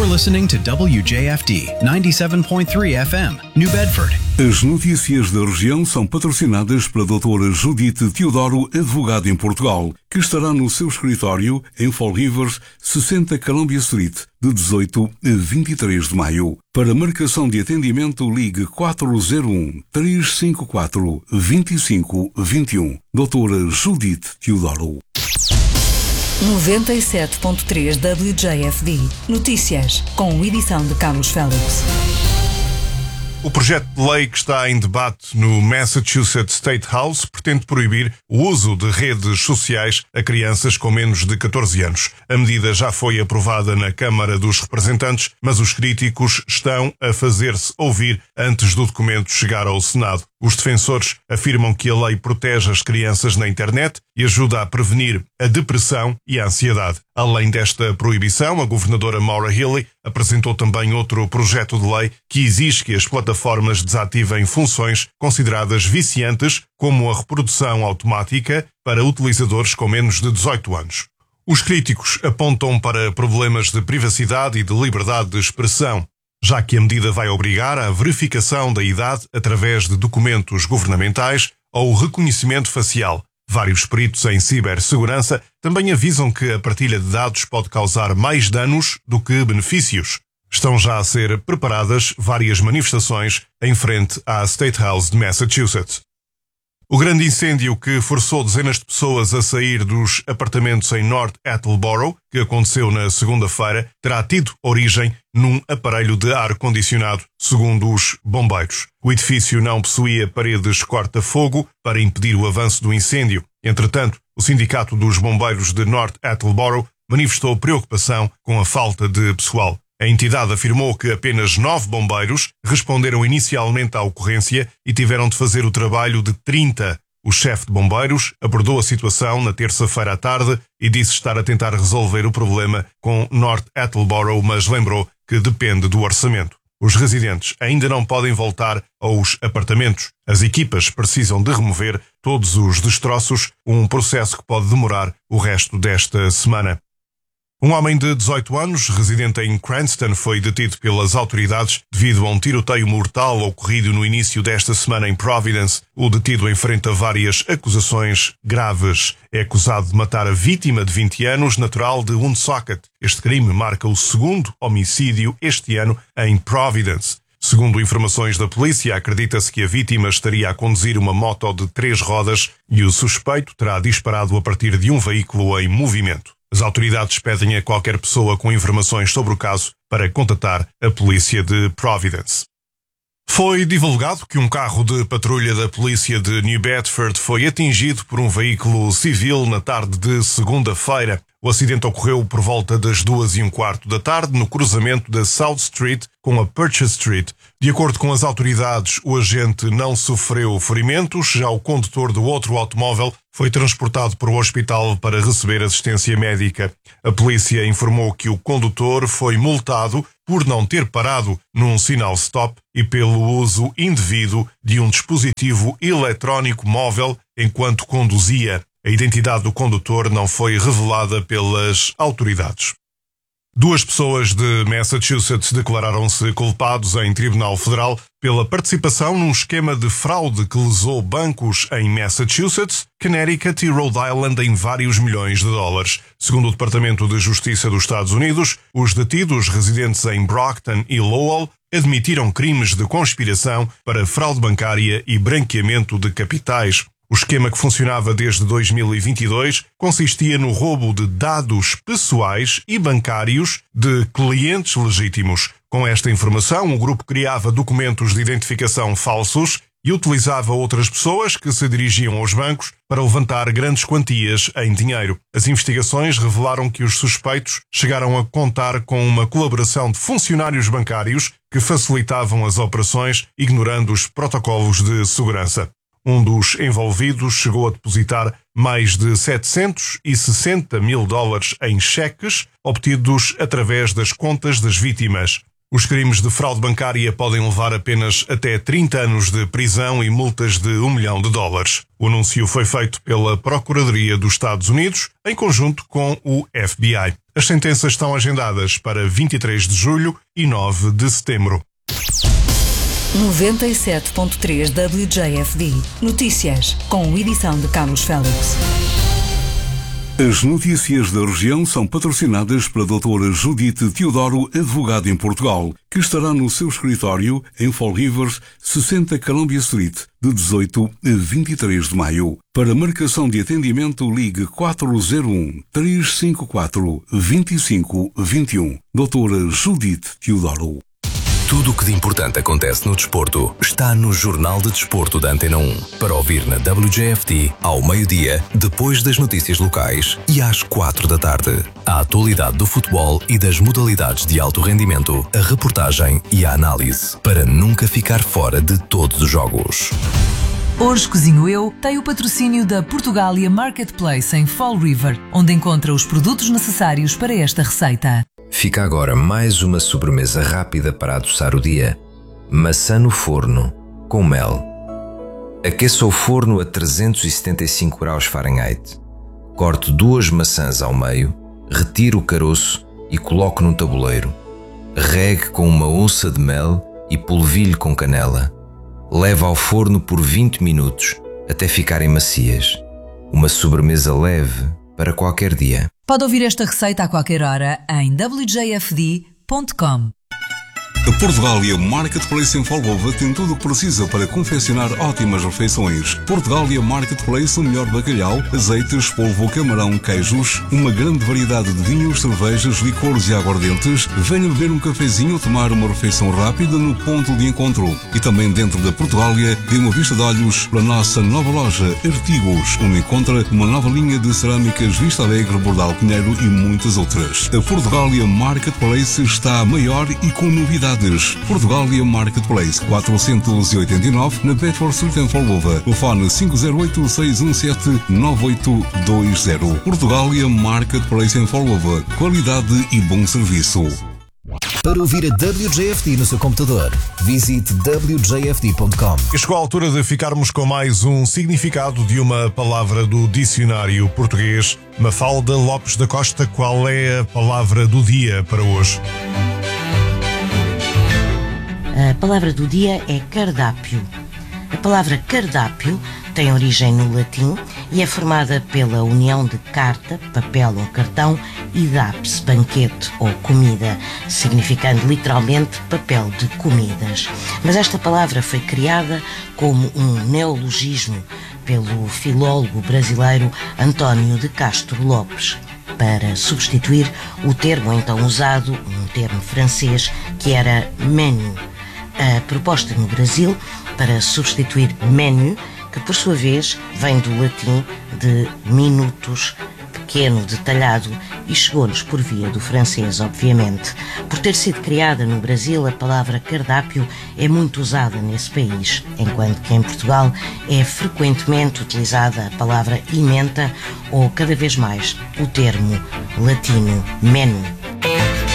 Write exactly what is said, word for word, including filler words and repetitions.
You're listening to W J F D ninety-seven point three F M, New Bedford. As notícias da região são patrocinadas pela doutora Judite Teodoro, advogada em Portugal, que estará no seu escritório em Fall Rivers, sessenta Columbia Street, de dezoito a vinte e três de maio. Para marcação de atendimento, ligue quatro zero um, três cinco quatro, dois cinco dois um. doutora Judite Teodoro. noventa e sete ponto três W J F D. Notícias, com edição de Carlos Félix. O projeto de lei que está em debate no Massachusetts State House pretende proibir o uso de redes sociais a crianças com menos de catorze anos. A medida já foi aprovada na Câmara dos Representantes, mas os críticos estão a fazer-se ouvir antes do documento chegar ao Senado. Os defensores afirmam que a lei protege as crianças na internet e ajuda a prevenir a depressão e a ansiedade. Além desta proibição, a governadora Maura Healey apresentou também outro projeto de lei que exige que as plataformas desativem funções consideradas viciantes, como a reprodução automática, para utilizadores com menos de dezoito anos. Os críticos apontam para problemas de privacidade e de liberdade de expressão, já que a medida vai obrigar à verificação da idade através de documentos governamentais ou reconhecimento facial. Vários peritos em cibersegurança também avisam que a partilha de dados pode causar mais danos do que benefícios. Estão já a ser preparadas várias manifestações em frente à State House de Massachusetts. O grande incêndio que forçou dezenas de pessoas a sair dos apartamentos em North Attleboro, que aconteceu na segunda-feira, terá tido origem num aparelho de ar-condicionado, segundo os bombeiros. O edifício não possuía paredes corta-fogo para impedir o avanço do incêndio. Entretanto, o Sindicato dos Bombeiros de North Attleboro manifestou preocupação com a falta de pessoal. A entidade afirmou que apenas nove bombeiros responderam inicialmente à ocorrência e tiveram de fazer o trabalho de trinta. O chefe de bombeiros abordou a situação na terça-feira à tarde e disse estar a tentar resolver o problema com North Attleboro, mas lembrou que depende do orçamento. Os residentes ainda não podem voltar aos apartamentos. As equipas precisam de remover todos os destroços, um processo que pode demorar o resto desta semana. Um homem de dezoito anos, residente em Cranston, foi detido pelas autoridades devido a um tiroteio mortal ocorrido no início desta semana em Providence. O detido enfrenta várias acusações graves. É acusado de matar a vítima de vinte anos, natural de Woonsocket. Este crime marca o segundo homicídio este ano em Providence. Segundo informações da polícia, acredita-se que a vítima estaria a conduzir uma moto de três rodas e o suspeito terá disparado a partir de um veículo em movimento. As autoridades pedem a qualquer pessoa com informações sobre o caso para contatar a polícia de Providence. Foi divulgado que um carro de patrulha da polícia de New Bedford foi atingido por um veículo civil na tarde de segunda-feira. O acidente ocorreu por volta das duas e um quarto da tarde no cruzamento da South Street com a Purchase Street. De acordo com as autoridades, o agente não sofreu ferimentos, já o condutor do outro automóvel foi transportado para o hospital para receber assistência médica. A polícia informou que o condutor foi multado por não ter parado num sinal stop e pelo uso indevido de um dispositivo eletrónico móvel enquanto conduzia. A identidade do condutor não foi revelada pelas autoridades. Duas pessoas de Massachusetts declararam-se culpados em tribunal federal pela participação num esquema de fraude que lesou bancos em Massachusetts, Connecticut e Rhode Island em vários milhões de dólares. Segundo o Departamento de Justiça dos Estados Unidos, os detidos residentes em Brockton e Lowell admitiram crimes de conspiração para fraude bancária e branqueamento de capitais. O esquema, que funcionava desde dois mil e vinte e dois, consistia no roubo de dados pessoais e bancários de clientes legítimos. Com esta informação, o grupo criava documentos de identificação falsos e utilizava outras pessoas que se dirigiam aos bancos para levantar grandes quantias em dinheiro. As investigações revelaram que os suspeitos chegaram a contar com uma colaboração de funcionários bancários que facilitavam as operações, ignorando os protocolos de segurança. Um dos envolvidos chegou a depositar mais de setecentos e sessenta mil dólares em cheques obtidos através das contas das vítimas. Os crimes de fraude bancária podem levar apenas até trinta anos de prisão e multas de um milhão de dólares. O anúncio foi feito pela Procuradoria dos Estados Unidos, em conjunto com o F B I. As sentenças estão agendadas para vinte e três de julho e nove de setembro. noventa e sete ponto três W J F D. Notícias, com edição de Carlos Félix. As notícias da região são patrocinadas pela doutora Judite Teodoro, advogada em Portugal, que estará no seu escritório em Fall Rivers, sessenta Columbia Street, de dezoito a vinte e três de maio. Para marcação de atendimento, ligue quatro zero um, três cinco quatro, dois cinco dois um. doutora Judite Teodoro. Tudo o que de importante acontece no desporto está no Jornal de Desporto da Antena um. Para ouvir na W J F T ao meio-dia, depois das notícias locais e às quatro da tarde. A atualidade do futebol e das modalidades de alto rendimento, a reportagem e a análise, para nunca ficar fora de todos os jogos. Hoje Cozinho Eu tem o patrocínio da Portugália Marketplace em Fall River, onde encontra os produtos necessários para esta receita. Fica agora mais uma sobremesa rápida para adoçar o dia. Maçã no forno, com mel. Aqueça o forno a trezentos e setenta e cinco graus Fahrenheit. Corte duas maçãs ao meio, retire o caroço e coloque num tabuleiro. Regue com uma onça de mel e polvilhe com canela. Leve ao forno por vinte minutos, até ficarem macias. Uma sobremesa leve para qualquer dia. Pode ouvir esta receita a qualquer hora em w j f d ponto com. A Portugália Marketplace em Folgova tem tudo o que precisa para confeccionar ótimas refeições. Portugália Marketplace, o melhor bacalhau, azeites, polvo, camarão, queijos, uma grande variedade de vinhos, cervejas, licores e aguardentes. Venha beber um cafezinho ou tomar uma refeição rápida no ponto de encontro. E também dentro da Portugália, dê uma vista de olhos para a nossa nova loja Artigos, onde encontra uma nova linha de cerâmicas Vista Alegre, Bordal Pinheiro e muitas outras. A Portugália Marketplace está maior e com novidades. Portugália Marketplace, quatrocentos e oitenta e nove, na Bedford Street em Folgova. Telefone cinco zero oito, seis um sete, nove oito dois zero. Portugália Marketplace em Folgova. Qualidade e bom serviço. Para ouvir a W J F D no seu computador, visite w j f d ponto com. E chegou a altura de ficarmos com mais um significado de uma palavra do dicionário português. Mafalda Lopes da Costa, qual é a palavra do dia para hoje? A palavra do dia é cardápio. A palavra cardápio tem origem no latim e é formada pela união de carta, papel ou cartão, e daps, banquete ou comida, significando literalmente papel de comidas. Mas esta palavra foi criada como um neologismo pelo filólogo brasileiro António de Castro Lopes, para substituir o termo então usado, um termo francês, que era menu. A proposta no Brasil para substituir menu, que por sua vez vem do latim de minutos, pequeno, detalhado, e chegou-nos por via do francês, obviamente. Por ter sido criada no Brasil, a palavra cardápio é muito usada nesse país, enquanto que em Portugal é frequentemente utilizada a palavra ementa ou, cada vez mais, o termo latino menu.